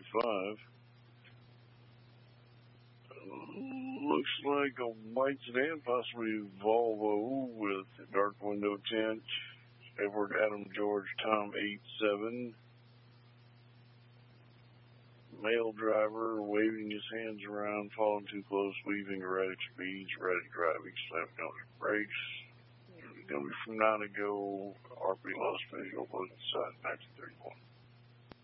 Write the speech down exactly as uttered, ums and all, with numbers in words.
thirty-five. Looks like a white sedan, possibly Volvo with dark window tint. Edward Adam George Tom eight seven. Male driver waving his hands around, following too close, weaving erratic speeds, erratic driving, slamming on his brakes. Coming from nine to go, R P lost visual, closing side, nineteen thirty-one.